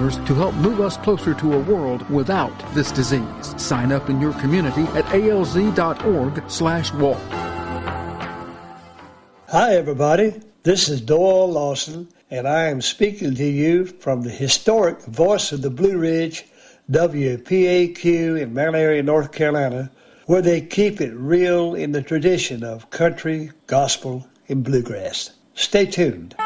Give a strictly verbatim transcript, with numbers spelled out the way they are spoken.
dollars to help move us closer to a world without this disease. Sign up in your community at alz.org slash walk. Hi, everybody. This is Doyle Lawson, and I am speaking to you from the historic Voice of the Blue Ridge, W P A Q in Mount Airy, North Carolina, where they keep it real in the tradition of country, gospel, and bluegrass. Stay tuned.